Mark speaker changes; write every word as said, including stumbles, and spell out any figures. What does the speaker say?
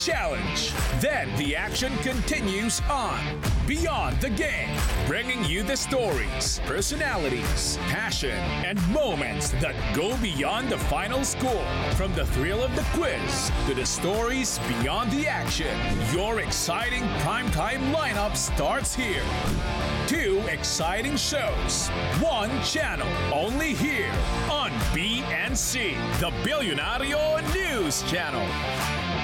Speaker 1: challenge. Then the action continues on Beyond the Game, bringing you the stories, personalities, passion, and moments that go beyond the final score. From the thrill of the quiz to the stories beyond the action, your exciting primetime lineup starts here. Two exciting shows, one channel, only here on B N C, the Billionario News Channel.